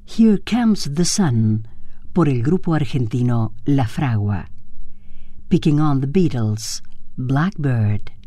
Here Comes the Sun, por el grupo argentino La Fragua. Picking on the Beatles, Blackbird.